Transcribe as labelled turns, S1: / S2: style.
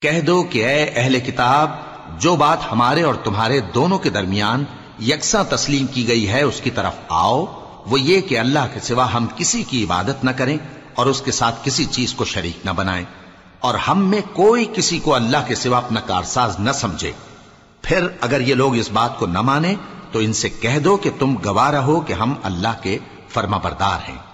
S1: कह दो कि ए अहले किताब, जो बात हमारे और तुम्हारे दोनों के दरमियान यकसा तस्लीम की गई है उसकी तरफ आओ। वो ये कि अल्लाह के सिवा हम किसी की इबादत न करें और उसके साथ किसी चीज को शरीक न बनाएं, और हम में कोई किसी को अल्लाह के सिवा अपना कारसाज न समझे। फिर अगर ये लोग इस बात को न माने तो इनसे कह दो कि तुम गवाह रहो कि हम अल्लाह के फर्माबरदार हैं।